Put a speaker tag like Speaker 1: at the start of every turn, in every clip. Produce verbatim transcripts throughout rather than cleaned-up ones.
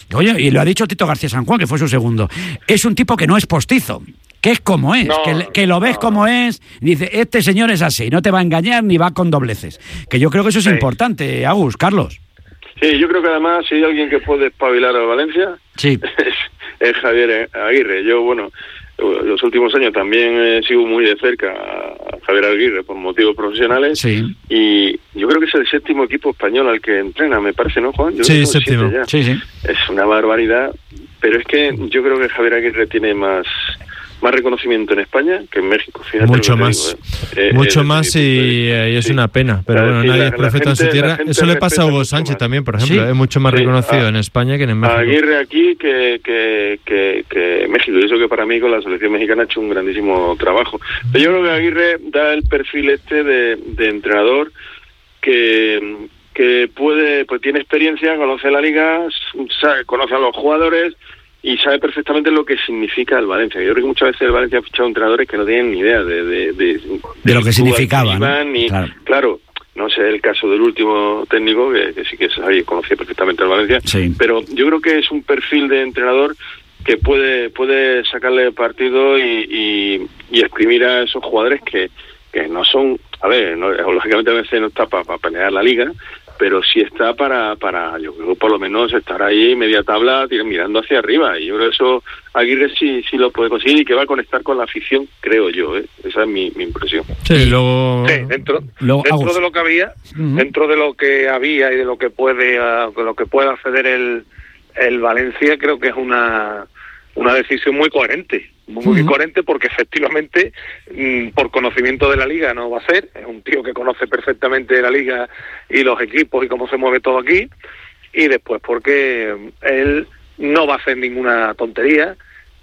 Speaker 1: Oye, y lo ha dicho Tito García San Juan, que fue su segundo. Es un tipo que no es postizo, que es como es,
Speaker 2: no,
Speaker 1: que, que lo ves
Speaker 2: no,
Speaker 1: como es, dice, este señor es así, no te va a engañar ni va con dobleces. Que yo creo que eso es sí. importante, Agus, Carlos.
Speaker 2: Sí, yo creo que además si hay alguien que puede espabilar a Valencia,
Speaker 1: sí.
Speaker 2: es, es Javier Aguirre. Yo, bueno, los últimos años también he sido muy de cerca a Javier Aguirre por motivos profesionales,
Speaker 1: sí.
Speaker 2: y yo creo que es el séptimo equipo español al que entrena, me parece, ¿no, Juan? Yo
Speaker 3: sí, séptimo.
Speaker 1: Sí, sí.
Speaker 2: Es una barbaridad, pero es que yo creo que Javier Aguirre tiene más... más reconocimiento en España que en México, fíjate.
Speaker 3: Mucho más, digo, ¿eh? mucho eh, más y, y es sí. una pena, pero bueno, nadie es profeta en su tierra. Eso le pasa a Hugo Sánchez también, por ejemplo, ¿sí? Es mucho más sí. reconocido ah, en España que en México.
Speaker 2: Aguirre aquí que, que, que, que México, y eso que para mí con la selección mexicana ha hecho un grandísimo trabajo. Pero yo creo que Aguirre da el perfil este de, de entrenador que, que puede, pues tiene experiencia, conoce la liga, sabe, conoce a los jugadores y sabe perfectamente lo que significa el Valencia. Yo creo que muchas veces el Valencia ha fichado entrenadores que no tienen ni idea de de, de, de,
Speaker 1: de lo que significaba, ¿no?
Speaker 2: Ni,
Speaker 1: claro.
Speaker 2: claro, no sé el caso del último técnico, que, que sí que sabía, conocía perfectamente el Valencia,
Speaker 1: sí.
Speaker 2: pero yo creo que es un perfil de entrenador que puede puede sacarle partido y, y, y exprimir a esos jugadores que, que no son, a ver, no, lógicamente a veces no está para pa pelear la liga, pero sí está para, para, yo creo, por lo menos estar ahí media tabla mirando hacia arriba, y yo creo que eso Aguirre sí sí lo puede conseguir y que va a conectar con la afición, creo yo, ¿eh? Esa es mi, mi impresión.
Speaker 3: Sí, luego...
Speaker 4: Sí, dentro,
Speaker 1: luego,
Speaker 4: dentro de lo que había, uh-huh. dentro de lo que había y de lo que puede, uh, de lo que puede acceder el, el Valencia, creo que es una, una decisión muy coherente. Muy uh-huh. coherente porque efectivamente mmm, por conocimiento de la liga no va a ser, es un tío que conoce perfectamente la liga y los equipos y cómo se mueve todo aquí, y después porque él no va a hacer ninguna tontería,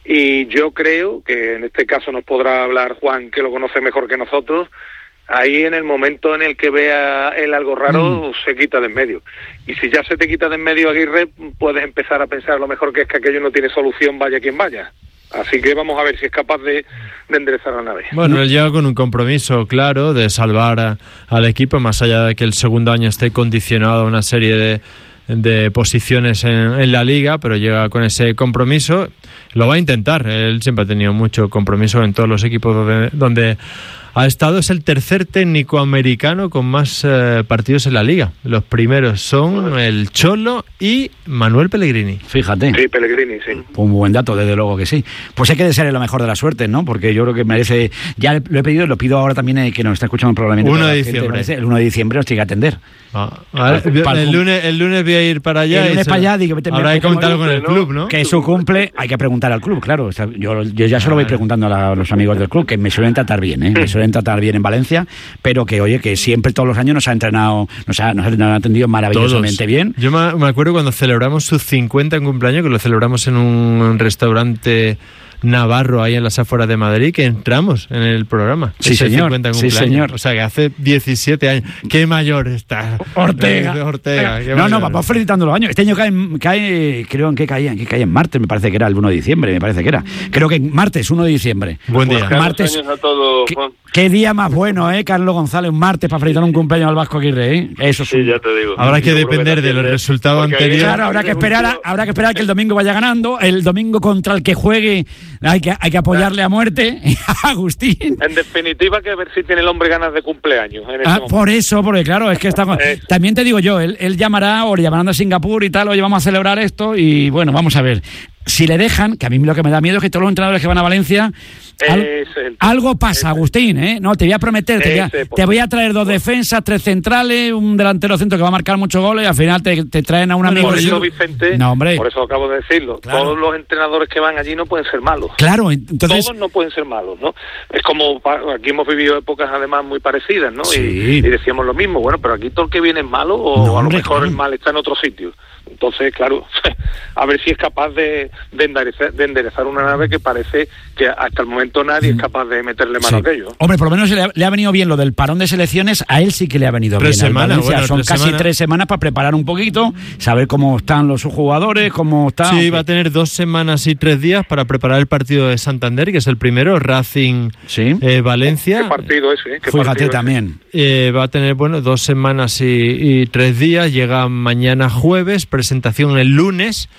Speaker 4: y yo creo que en este caso nos podrá hablar Juan, que lo conoce mejor que nosotros, ahí en el momento en el que vea él algo raro, mm. se quita de en medio. Y si ya se te quita de en medio Aguirre, puedes empezar a pensar lo mejor que es que aquello no tiene solución, vaya quien vaya. Así que vamos a ver si es capaz de, de enderezar la nave.
Speaker 3: Bueno, él llega con un compromiso claro de salvar a, al equipo, más allá de que el segundo año esté condicionado a una serie de, de posiciones en, en la liga, pero llega con ese compromiso. Lo va a intentar. Él siempre ha tenido mucho compromiso en todos los equipos donde, donde ha estado. Es el tercer técnico americano con más eh, partidos en la liga. Los primeros son el Cholo y Manuel Pellegrini.
Speaker 1: Fíjate.
Speaker 2: Sí, Pellegrini, sí.
Speaker 1: Un buen dato, desde luego que sí. Pues hay que desearle lo mejor de la suerte, ¿no? Porque yo creo que merece... Ya lo he pedido y lo pido ahora también, eh, que nos está escuchando el programa.
Speaker 3: uno de diciembre.
Speaker 1: Merece, el uno de diciembre nos tiene que atender.
Speaker 3: Ah, vale. el, lunes, el lunes voy a ir para allá.
Speaker 1: El lunes
Speaker 3: y
Speaker 1: para allá, digo, te,
Speaker 3: habrá que comentarlo con el club, ¿no?
Speaker 1: Que su cumple, hay que preguntar al club, claro. O sea, yo, yo ya se lo voy preguntando a, la, a los amigos del club, que me suelen tratar bien, ¿eh? Me suelen tratar bien en Valencia, pero que, oye, que siempre todos los años nos ha entrenado, nos ha, nos ha atendido maravillosamente
Speaker 3: todos.
Speaker 1: Bien.
Speaker 3: Yo me, me acuerdo cuando celebramos su cincuenta en cumpleaños, que lo celebramos en un restaurante navarro ahí en las afueras de Madrid, que entramos en el programa.
Speaker 1: Sí, señor.
Speaker 3: Sí, señor. O sea, que hace diecisiete años. ¡Qué mayor está!
Speaker 1: Ortega.
Speaker 3: Ortega.
Speaker 1: No, mayor. no, vamos felicitando los años. Este año cae, cae creo en qué caía, en qué caía en martes, me parece que era el uno de diciembre, me parece que era. Creo que en martes, uno de diciembre.
Speaker 3: Buen día.
Speaker 2: Pues
Speaker 1: martes.
Speaker 2: Años a todos, Juan.
Speaker 1: ¿Qué, qué día más bueno, eh, Carlos González, un martes para felicitar un cumpleaños al Vasco Aguirre, eh? Eso
Speaker 2: sí, ya te digo.
Speaker 3: Habrá que depender de los resultados anteriores.
Speaker 1: Claro, habrá que esperar, a, habrá que esperar que el domingo vaya ganando. El domingo contra el que juegue hay que, hay que apoyarle a muerte a Agustín.
Speaker 4: En definitiva, que ver si tiene el hombre ganas de cumpleaños. En
Speaker 1: ah, por eso, porque claro, es que está. Eh. También te digo yo, él, él llamará o le llamarán a Singapur y tal, oye, vamos a celebrar esto y bueno, vamos a ver. Si le dejan, que a mí lo que me da miedo es que todos los entrenadores que van a Valencia, al, algo pasa, Agustín, ¿eh? No, te voy a prometer, te voy a, te voy a traer dos defensas, tres centrales, un delantero centro que va a marcar muchos goles y al final te, te traen a un amigo.
Speaker 4: Por eso, Vicente,
Speaker 1: no, hombre.
Speaker 4: Por eso acabo de decirlo, claro. Todos los entrenadores que van allí no pueden ser malos.
Speaker 1: Claro, entonces...
Speaker 4: Todos no pueden ser malos, ¿no? Es como, aquí hemos vivido épocas además muy parecidas, ¿no?
Speaker 1: Sí.
Speaker 4: Y, y decíamos lo mismo, bueno, pero aquí todo el que viene es malo o no, a lo mejor el mal está en otro sitio. Entonces, claro, a ver si es capaz de, de, enderezar, de enderezar una nave que parece que hasta el momento nadie es capaz de meterle mano
Speaker 1: sí.
Speaker 4: a aquello.
Speaker 1: Hombre, por lo menos le ha, le ha venido bien lo del parón de selecciones, a él sí que le ha venido
Speaker 3: tres
Speaker 1: bien.
Speaker 3: Semanas, bueno,
Speaker 1: Son
Speaker 3: tres
Speaker 1: casi
Speaker 3: semanas.
Speaker 1: tres semanas para preparar un poquito, saber cómo están los jugadores, cómo están...
Speaker 3: Sí, va a tener dos semanas y tres días para preparar el partido de Santander, que es el primero, Racing
Speaker 1: ¿Sí?
Speaker 3: eh, Valencia.
Speaker 4: ¿Qué partido ese? ¿eh? ¿Qué
Speaker 1: Fíjate
Speaker 4: partido
Speaker 1: también.
Speaker 3: Eh, va a tener, bueno, dos semanas y, y tres días, llega mañana jueves, presentación el lunes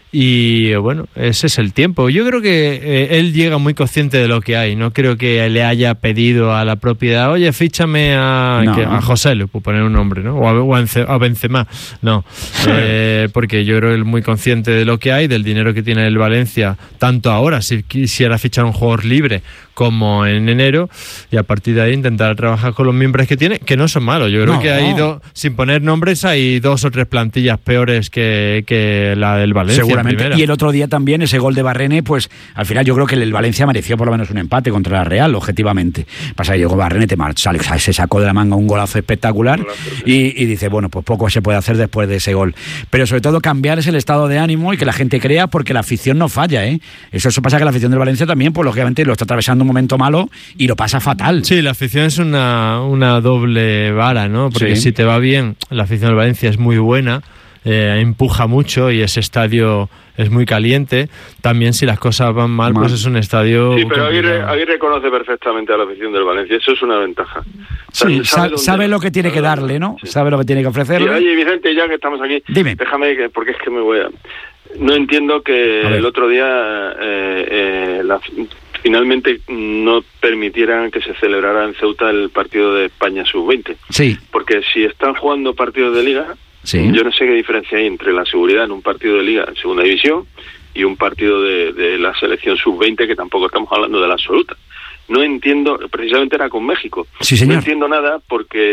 Speaker 3: Y bueno, ese es el tiempo. Yo creo que eh, él llega muy consciente de lo que hay. No creo que le haya pedido a la propiedad, oye, fíchame a,
Speaker 1: no.
Speaker 3: que, a José, le puedo poner un nombre, ¿no? O a, o a Benzema. No, eh, porque yo creo que él es muy consciente de lo que hay, del dinero que tiene el Valencia, tanto ahora, si quisiera fichar un jugador libre, como en enero, y a partir de ahí intentar trabajar con los miembros que tiene, que no son malos. Yo creo
Speaker 1: no,
Speaker 3: que hay
Speaker 1: no.
Speaker 3: dos, sin poner nombres, hay dos o tres plantillas peores que, que la del Valencia.
Speaker 1: Seguramente. Y el otro día también ese gol de Barrene, pues al final yo creo que el Valencia mereció por lo menos un empate contra la Real, objetivamente. Pasa que llegó Barrene, te marcha, se sacó de la manga un golazo espectacular y, y dice, bueno, pues poco se puede hacer después de ese gol. Pero sobre todo cambiar ese el estado de ánimo y que la gente crea, porque la afición no falla, ¿eh? Eso, eso pasa que la afición del Valencia también, pues lógicamente lo está atravesando un momento malo y lo pasa fatal.
Speaker 3: Sí, la afición es una, una doble vara, ¿no? Porque sí. Si te va bien, la afición del Valencia es muy buena, eh, empuja mucho y ese estadio es muy caliente. También si las cosas van mal, mal. pues es un estadio...
Speaker 2: Sí, pero Aguirre, Aguirre conoce perfectamente a la afición del Valencia, eso es una ventaja.
Speaker 1: Sí, sabe, sabe lo que tiene que darle, ¿no? Sí. Sabe lo que tiene que ofrecerle.
Speaker 2: Y, oye, Vicente, ya que estamos aquí,
Speaker 1: Dime.
Speaker 2: Déjame, que, porque es que me voy a... No entiendo que el otro día eh, eh, la, finalmente no permitieran que se celebrara en Ceuta el partido de España sub veinte.
Speaker 1: Sí.
Speaker 2: Porque si están jugando partidos de liga, sí. Yo no sé qué diferencia hay entre la seguridad en un partido de liga en segunda división y un partido de, de la selección sub veinte, que tampoco estamos hablando de la absoluta. No entiendo, precisamente era con México.
Speaker 1: Sí, señor.
Speaker 2: No entiendo nada porque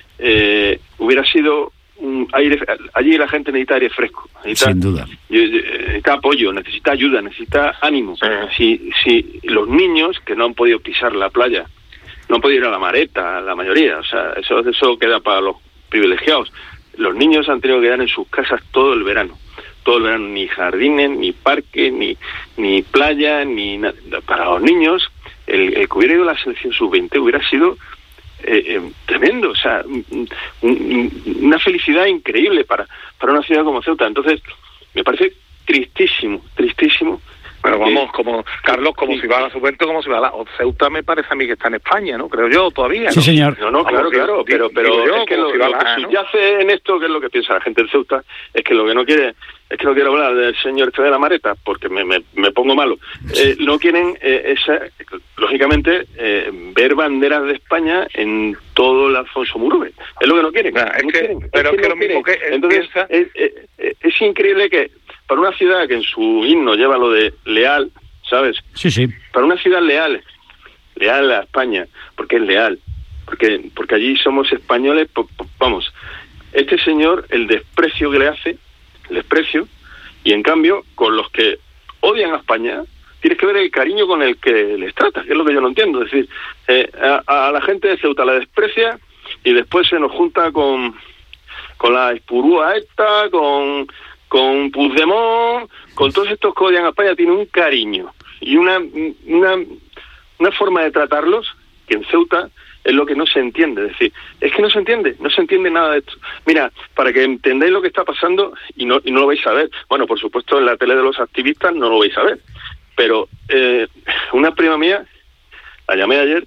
Speaker 2: eh, hubiera sido... Un aire, allí la gente necesita aire fresco, necesita,
Speaker 1: sin duda,
Speaker 2: necesita apoyo, necesita ayuda, necesita ánimo. Eh. Si, si los niños que no han podido pisar la playa, no han podido ir a la Mareta, la mayoría, o sea, eso, eso queda para los privilegiados. Los niños han tenido que quedar en sus casas todo el verano, todo el verano, ni jardines, ni parque, ni ni playa, ni nada. Para los niños, el, el que hubiera ido a la selección sub veinte hubiera sido Eh, eh, tremendo, o sea, un, un, una felicidad increíble para, para una ciudad como Ceuta. Entonces, me parece tristísimo, tristísimo.
Speaker 4: Pero vamos, como Carlos, como sí. Si va a la Subvento, como si va a la... O Ceuta me parece a mí que está en España, ¿no? Creo yo, todavía,
Speaker 1: Sí,
Speaker 4: ¿no?
Speaker 1: señor.
Speaker 2: No, no, claro, claro, pero, pero yo, es que lo, si lo la, que subyace ¿no? en esto, que es lo que piensa la gente de Ceuta, es que lo que no quiere... Es que no quiero hablar del señor este de la Mareta, porque me, me, me pongo malo. Eh, no quieren, eh, esa, lógicamente, eh, ver banderas de España en todo el Alfonso Murube. Es lo que no quieren.
Speaker 4: Nah, es
Speaker 2: no
Speaker 4: que,
Speaker 2: quieren.
Speaker 4: Pero es que,
Speaker 2: que
Speaker 4: lo
Speaker 2: no
Speaker 4: mismo
Speaker 2: quieren.
Speaker 4: que él
Speaker 2: Entonces,
Speaker 4: piensa...
Speaker 2: es, es, es increíble que para una ciudad que en su himno lleva lo de leal, ¿sabes?
Speaker 1: Sí, sí.
Speaker 2: Para una ciudad leal, leal a España, porque es leal, porque porque allí somos españoles, po, po, vamos, este señor, el desprecio que le hace, el desprecio, y en cambio, con los que odian a España, tienes que ver el cariño con el que les trata, que es lo que yo no entiendo. Es decir, eh, a, a la gente de Ceuta la desprecia y después se nos junta con con la Espurúa esta, con, con Puigdemont, con todos estos que odian a España, tiene un cariño y una, una, una forma de tratarlos que en Ceuta es lo que no se entiende. Es decir, es que no se entiende, no se entiende nada de esto. Mira, para que entendáis lo que está pasando, y no y no lo vais a ver, bueno, por supuesto en la tele de los activistas no lo vais a ver, pero eh, una prima mía, la llamé ayer,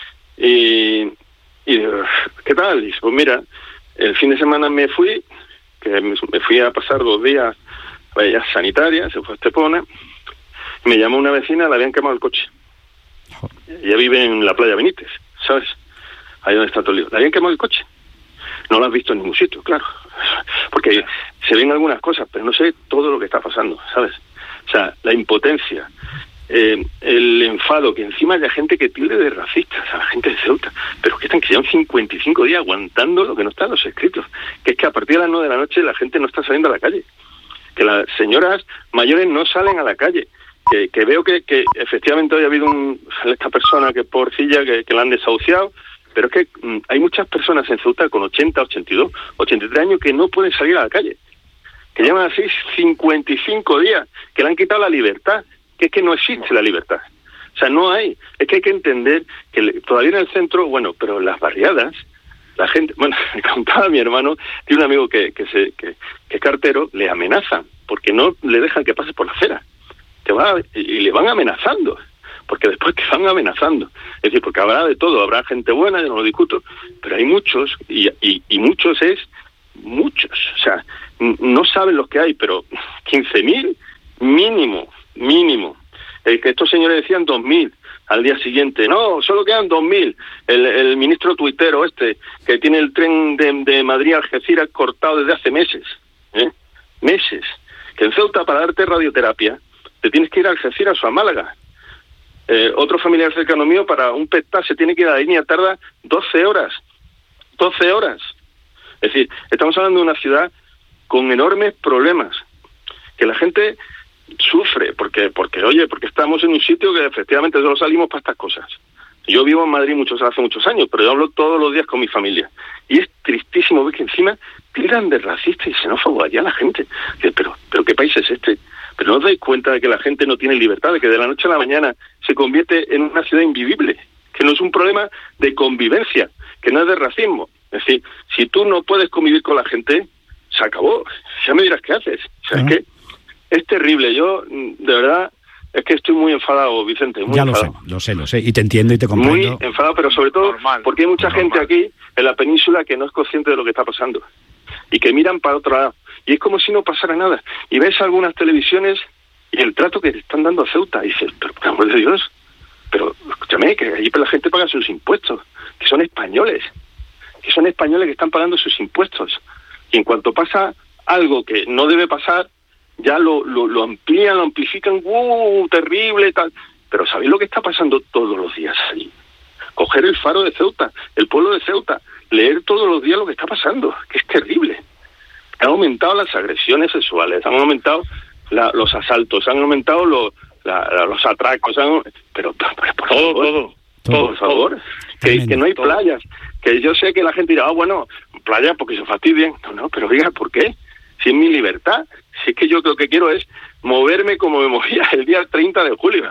Speaker 2: y, y ¿qué tal? Y dice, pues mira, el fin de semana me fui, que me, me fui a pasar dos días a ellas sanitarias, se fue a Estepona, me llamó una vecina, le habían quemado el coche. Ella vive en la playa Benítez, ¿sabes? Ahí donde está todo el lío. Le habían quemado el coche. No lo has visto en ningún sitio, claro. Porque se ven algunas cosas, pero no sé todo lo que está pasando, ¿sabes? O sea, la impotencia, eh, el enfado, que encima haya gente que tilde de racistas a la gente de Ceuta, pero que están que llevan cincuenta y cinco días aguantando lo que no está en los escritos. Que es que a partir de las nueve de la noche la gente no está saliendo a la calle. Que las señoras mayores no salen a la calle. Que, que veo que, que efectivamente hoy ha habido un, esta persona que pobrecilla que, que la han desahuciado, pero es que mm, hay muchas personas en Ceuta con ochenta, ochenta y dos, ochenta y tres años que no pueden salir a la calle, que llevan así cincuenta y cinco días, que le han quitado la libertad, que es que no existe la libertad. O sea, no hay, es que hay que entender que le, todavía en el centro, bueno, pero en las barriadas, la gente, bueno, me contaba mi hermano, tiene un amigo que, que, se, que, que es cartero, le amenazan, porque no le dejan que pase por la acera. Que va, y le van amenazando, porque después te van amenazando. Es decir, porque habrá de todo, habrá gente buena, yo no lo discuto, pero hay muchos, y, y, y muchos es muchos. O sea, no saben los que hay, pero quince mil mínimo, mínimo. El que estos señores decían dos mil al día siguiente. No, solo quedan dos mil. El, el ministro tuitero este, que tiene el tren de, de Madrid a Algeciras cortado desde hace meses. ¿eh? Meses. Que en Ceuta, para darte radioterapia, te tienes que ir a Algeciras o a Málaga. Eh, otro familiar cercano mío, para un P E T A se tiene que ir a la línea, tarda doce horas. doce horas. Es decir, estamos hablando de una ciudad con enormes problemas. Que la gente sufre, porque, porque oye, porque estamos en un sitio que efectivamente solo salimos para estas cosas. Yo vivo en Madrid muchos hace muchos años, pero yo hablo todos los días con mi familia. Y es tristísimo ver que encima tiran de racista y xenófobo allá la gente. Pero, pero ¿qué país es este? Pero no os dais cuenta de que la gente no tiene libertad, de que de la noche a la mañana se convierte en una ciudad invivible, que no es un problema de convivencia, que no es de racismo. Es decir, si tú no puedes convivir con la gente, se acabó. Ya me dirás qué haces. O sea, uh-huh. es que es terrible. Yo, de verdad, es que estoy muy enfadado, Vicente. Muy
Speaker 1: ya
Speaker 2: enfadado.
Speaker 1: lo sé, lo sé, lo sé. Y te entiendo y te comprendo.
Speaker 2: Muy enfadado, pero sobre todo normal, porque hay mucha gente normal. Aquí, en la península, que no es consciente de lo que está pasando. Y que miran para otro lado. Y es como si no pasara nada. Y ves algunas televisiones y el trato que te están dando a Ceuta. Y dices, pero por amor de Dios, pero escúchame, que allí la gente paga sus impuestos, que son españoles, que son españoles que están pagando sus impuestos. Y en cuanto pasa algo que no debe pasar, ya lo, lo, lo amplían, lo amplifican, ¡uh, terrible, tal! Pero ¿sabéis lo que está pasando todos los días allí? Coger el Faro de Ceuta, el pueblo de Ceuta, leer todos los días lo que está pasando, que es terrible. Han aumentado las agresiones sexuales, han aumentado la, los asaltos, han aumentado los, la, los atracos, han, pero, pero por
Speaker 4: todo,
Speaker 2: favor,
Speaker 4: todo,
Speaker 2: todo, por favor, que, que no hay playas, que yo sé que la gente dirá, ah, bueno, playa porque se fastidian. No, no, pero oiga, ¿por qué? Si es mi libertad, si es que yo lo que quiero es moverme como me movía el día treinta de julio.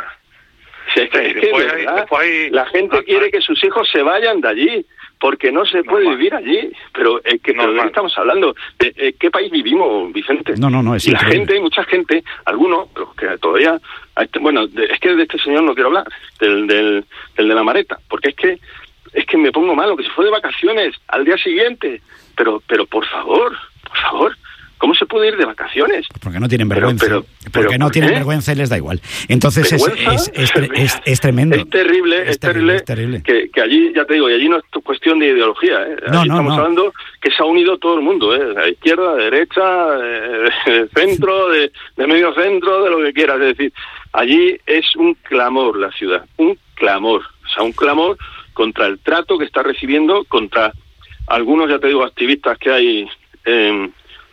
Speaker 2: Si es que, sí, es que de verdad, hay, la gente hay, quiere hay. que sus hijos se vayan de allí, porque no se puede normal. vivir allí. Pero es que ¿de qué estamos hablando? ¿De, de qué país vivimos, Vicente?
Speaker 1: No, no, no, es
Speaker 2: y la gente, mucha gente, algunos, los que todavía, este, bueno, de, es que de este señor no quiero hablar, del, del, del de la Mareta, porque es que es que me pongo malo, que se fue de vacaciones al día siguiente, pero pero por favor, por favor, ¿cómo se puede ir de vacaciones?
Speaker 1: Porque no tienen vergüenza.
Speaker 2: Pero, pero,
Speaker 1: porque
Speaker 2: pero
Speaker 1: no
Speaker 2: ¿por
Speaker 1: tienen
Speaker 2: qué?
Speaker 1: vergüenza y les da igual. Entonces es es, es, es, es tremendo.
Speaker 2: Es terrible, es, es terrible, es terrible. Que, que allí, ya te digo, y allí no es cuestión de ideología. ¿eh?
Speaker 1: No,
Speaker 2: allí
Speaker 1: no,
Speaker 2: estamos
Speaker 1: no.
Speaker 2: hablando que se ha unido todo el mundo, ¿eh? A izquierda, de derecha, de, de centro, de, de medio centro, de lo que quieras. Es decir, allí es un clamor la ciudad, un clamor. O sea, un clamor contra el trato que está recibiendo, contra algunos, ya te digo, activistas que hay en,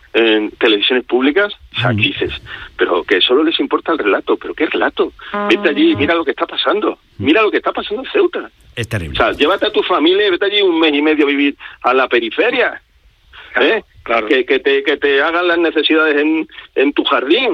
Speaker 2: en televisiones públicas, o sea, dices, pero que solo les importa el relato. ¿Pero qué relato? Vete allí, mira lo que está pasando, mira lo que está pasando en Ceuta.
Speaker 1: Es terrible.
Speaker 2: O sea, llévate a tu familia y vete allí un mes y medio a vivir a la periferia, ¿eh? Claro. Que, que, te, que te hagan las necesidades en, en tu jardín,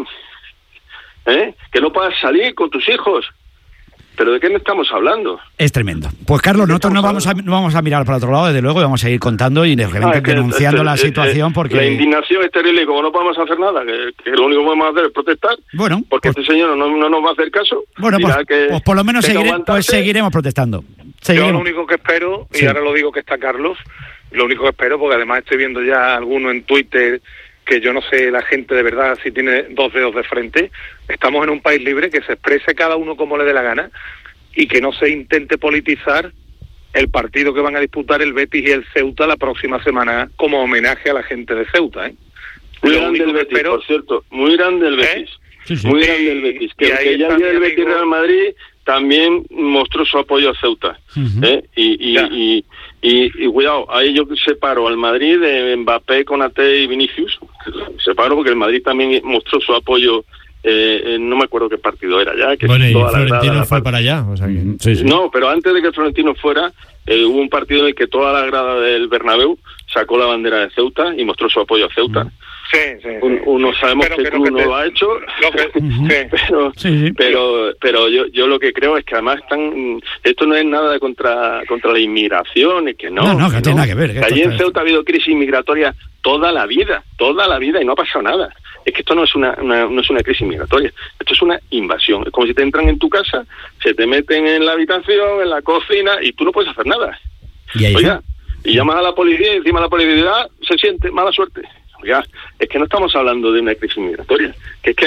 Speaker 2: ¿eh? Que no puedas salir con tus hijos. ¿Pero de qué me estamos hablando?
Speaker 1: Es tremendo. Pues Carlos, nosotros no vamos, a, no vamos a mirar para otro lado, desde luego, y vamos a ir contando y ah, es que denunciando es, es, la situación, porque...
Speaker 2: La indignación es terrible y como no podemos hacer nada, que, que lo único que podemos hacer es protestar,
Speaker 1: bueno,
Speaker 2: porque
Speaker 1: pues,
Speaker 2: este señor no, no nos va a hacer caso.
Speaker 1: Bueno, pues,
Speaker 2: que,
Speaker 1: pues por lo menos seguire, pues seguiremos protestando. Seguiremos.
Speaker 4: Yo lo único que espero, y sí. ahora lo digo que está Carlos, lo único que espero, porque además estoy viendo ya alguno en Twitter... que yo no sé la gente de verdad si tiene dos dedos de frente. Estamos en un país libre, que se exprese cada uno como le dé la gana y que no se intente politizar el partido que van a disputar el Betis y el Ceuta la próxima semana como homenaje a la gente de Ceuta, ¿eh?
Speaker 2: Muy lo grande el Betis, espero... por cierto, muy grande el Betis. ¿Eh? Sí, sí. Muy grande y, el Betis. Que, que ya el día del Betis Real Madrid también mostró su apoyo a Ceuta. Uh-huh. ¿eh? Y, y, y, y, y cuidado, ahí yo separo al Madrid de Mbappé, Konaté y Vinicius. Separo porque el Madrid también mostró su apoyo. Eh, no me acuerdo qué partido era ya. Que
Speaker 3: bueno, y
Speaker 2: toda
Speaker 3: Florentino
Speaker 2: la
Speaker 3: fue para allá. O sea que... uh-huh. sí, sí.
Speaker 2: No, pero antes de que Florentino fuera, eh, hubo un partido en el que toda la grada del Bernabéu sacó la bandera de Ceuta y mostró su apoyo a Ceuta. Uh-huh.
Speaker 4: Sí, sí,
Speaker 2: Un, uno sabemos que tú no lo has hecho,
Speaker 4: que,
Speaker 2: uh-huh. pero,
Speaker 1: sí, sí.
Speaker 2: pero pero yo yo lo que creo es que además están, esto no es nada de contra contra la inmigración, es que no,
Speaker 1: no, no, que
Speaker 2: no.
Speaker 1: tiene nada que ver. Que
Speaker 2: allí en Ceuta ha habido crisis migratoria toda la vida, toda la vida y no ha pasado nada. Es que esto no es una, una no es una crisis migratoria, esto es una invasión. Es como si te entran en tu casa, se te meten en la habitación, en la cocina y tú no puedes hacer nada.
Speaker 1: ¿Y ahí
Speaker 2: Oiga, y llamas a la policía y encima la policía se siente mala suerte. Oiga, es que no estamos hablando de una crisis migratoria, que es que hay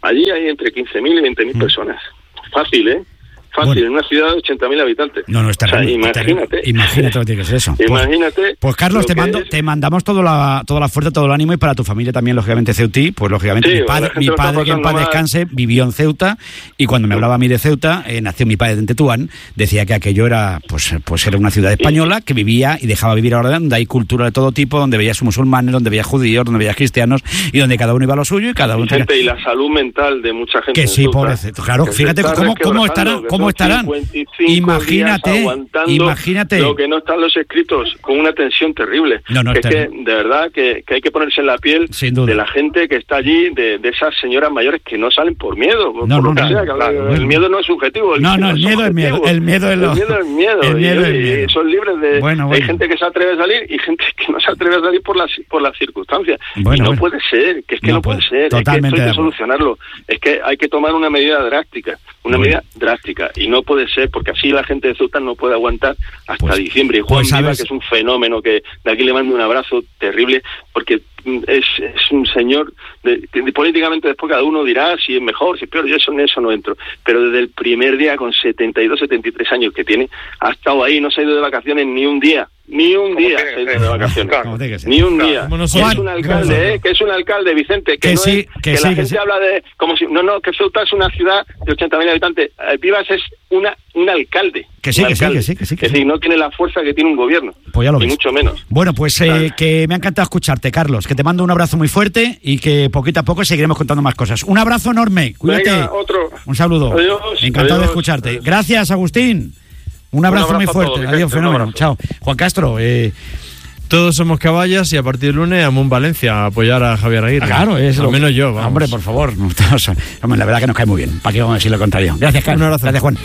Speaker 2: allí hay entre quince mil y veinte mil mm. personas. Fácil, ¿eh? Fácil, bueno. En una ciudad de ochenta mil habitantes.
Speaker 1: No, no, está
Speaker 2: o sea,
Speaker 1: bien,
Speaker 2: imagínate.
Speaker 1: Está imagínate lo que tiene que ser eso.
Speaker 2: Imagínate.
Speaker 1: Pues, pues Carlos, te mando, te mandamos toda la, toda la fuerza, todo el ánimo, y para tu familia también, lógicamente, Ceutí, pues lógicamente sí, mi padre, mi padre que en paz descanse, vivió en Ceuta, y cuando me hablaba a mí de Ceuta, eh, nació mi padre en Tetuán, decía que aquello era, pues, pues era una ciudad española que vivía y dejaba vivir ahora, donde hay cultura de todo tipo, donde veías musulmanes, donde veías judíos, donde veías cristianos, y donde cada uno iba a lo suyo y cada uno
Speaker 2: y gente, tenía... y la salud mental de mucha gente.
Speaker 1: Que sí, pobrecito. Claro, fíjate cómo, cómo estarán, cómo estarán. Imagínate, imagínate
Speaker 2: lo que no están los escritos, con una tensión terrible.
Speaker 1: No, no,
Speaker 2: que es que, de verdad, que, que hay que ponerse en la piel de la gente que está allí, de, de esas señoras mayores que no salen por miedo, por
Speaker 1: no,
Speaker 2: lo
Speaker 1: no,
Speaker 2: que
Speaker 1: no,
Speaker 2: sea. Que
Speaker 1: claro,
Speaker 2: el miedo no es subjetivo. El
Speaker 1: no, no, el miedo es miedo. El miedo es lo...
Speaker 2: El miedo es miedo.
Speaker 1: El miedo
Speaker 2: y,
Speaker 1: es miedo.
Speaker 2: Y son libres de...
Speaker 1: Bueno, bueno.
Speaker 2: Hay gente que se atreve a salir y gente que no se atreve a salir por las por las circunstancias.
Speaker 1: Bueno,
Speaker 2: y no
Speaker 1: bueno.
Speaker 2: puede ser, que es que no, no puede ser.
Speaker 1: Totalmente
Speaker 2: es que esto hay que solucionarlo. Es que hay que tomar una medida drástica. Una bueno. medida drástica. Y no puede ser, porque así la gente de Ceuta no puede aguantar hasta pues, diciembre. Y Juan
Speaker 1: pues,
Speaker 2: Viva, que es un fenómeno, que de aquí le mando un abrazo terrible, porque es, es un señor, de, que políticamente después cada uno dirá si es mejor, si es peor, yo eso, en eso no entro. Pero desde el primer día, con setenta y dos, setenta y tres años que tiene, ha estado ahí, no se ha ido de vacaciones ni un día. Ni un día se ha ido de vacaciones. Claro. Ni un día. Claro. Que es un alcalde, ¿eh? Que es un alcalde, Vicente, que,
Speaker 1: que
Speaker 2: no
Speaker 1: sí,
Speaker 2: es,
Speaker 1: que,
Speaker 2: que
Speaker 1: sí,
Speaker 2: la
Speaker 1: que
Speaker 2: gente
Speaker 1: sí.
Speaker 2: habla de, como si, no, no, que Ceuta es una ciudad de ochenta mil habitantes. Vivas es una un alcalde.
Speaker 1: Que sí,
Speaker 2: un
Speaker 1: que
Speaker 2: alcalde.
Speaker 1: sí, que sí, que sí. Que
Speaker 2: es
Speaker 1: sí.
Speaker 2: decir, no tiene la fuerza que tiene un gobierno.
Speaker 1: Pues ya lo
Speaker 2: ni
Speaker 1: ves.
Speaker 2: mucho menos.
Speaker 1: Bueno, pues eh, claro. que me ha encantado escucharte, Carlos, que te mando un abrazo muy fuerte y que poquito a poco seguiremos contando más cosas. Un abrazo enorme, cuídate.
Speaker 2: Venga, otro.
Speaker 1: Un saludo.
Speaker 2: Adiós.
Speaker 1: Encantado
Speaker 2: Adiós.
Speaker 1: de escucharte. Gracias, Agustín. Un abrazo, un abrazo muy fuerte. Todos, adiós, fenómeno. Chao. Juan Castro, eh...
Speaker 3: todos somos caballas y a partir del lunes Amón Valencia a apoyar a Javier Aguirre.
Speaker 1: Claro, es
Speaker 3: al
Speaker 1: lo...
Speaker 3: menos yo. Vamos.
Speaker 1: Hombre, por favor. La verdad que nos cae muy bien. ¿Para qué vamos a decir lo contrario? Gracias, Carlos.
Speaker 3: Un abrazo.
Speaker 1: Gracias, Juan.